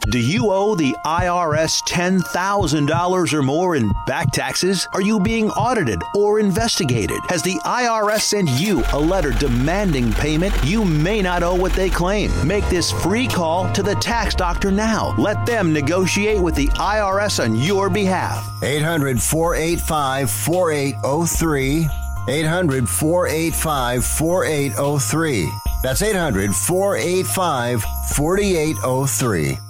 Do you owe the IRS $10,000 or more in back taxes? Are you being audited or investigated? Has the IRS sent you a letter demanding payment? You may not owe what they claim. Make this free call to the tax doctor now. Let them negotiate with the IRS on your behalf. 800-485-4803. 800-485-4803. That's 800-485-4803.